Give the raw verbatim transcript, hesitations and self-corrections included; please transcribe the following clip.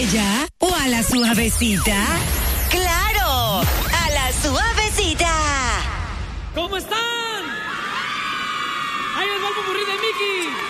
botella o a la suavecita? ¡Claro! ¡A la suavecita! ¿Cómo están? ¡Ahí les va el popurrí de Mickey!